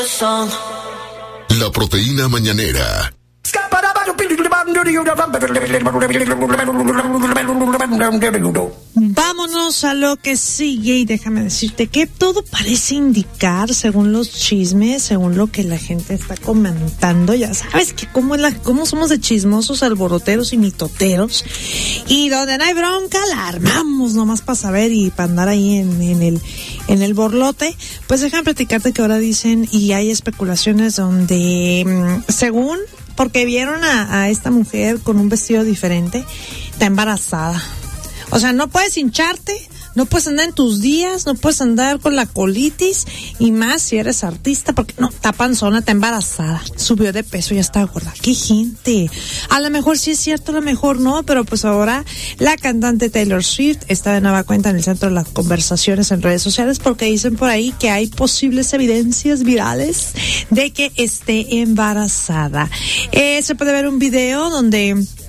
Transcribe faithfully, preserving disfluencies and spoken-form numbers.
La proteína mañanera. Vámonos a lo que sigue y déjame decirte que todo parece indicar, según los chismes, según lo que la gente está comentando, ya sabes que cómo, es la, cómo somos de chismosos, alboroteros y mitoteros, y donde no hay bronca la armamos nomás para saber y para andar ahí en, en el en el borlote. Pues déjame platicarte que ahora dicen y hay especulaciones donde según porque vieron a, a esta mujer con un vestido diferente, está embarazada. O sea, no puedes hincharte, no puedes andar en tus días, no puedes andar con la colitis, y más si eres artista, porque no, está panzona, está embarazada, subió de peso, ya está gorda. ¡Qué gente! A lo mejor sí es cierto, a lo mejor no, pero pues ahora la cantante Taylor Swift está de nueva cuenta en el centro de las conversaciones en redes sociales, porque dicen por ahí que hay posibles evidencias virales de que esté embarazada. Eh, se puede ver un video donde